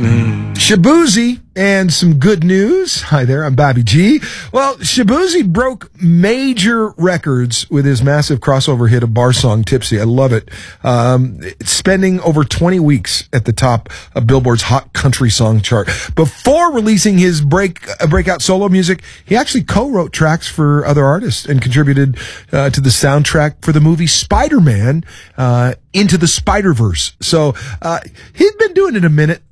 Shaboozey and some good news. Hi there, I'm Bobby G. Well, Shaboozey broke major records with his massive crossover hit of Bar Song Tipsy. I love it. Spending over 20 weeks at the top of Billboard's Hot Country Song chart. Before releasing his breakout solo music, he actually co-wrote tracks for other artists and contributed to the soundtrack for the movie Spider-Man, Into the Spider-Verse. So he'd been doing it a minute.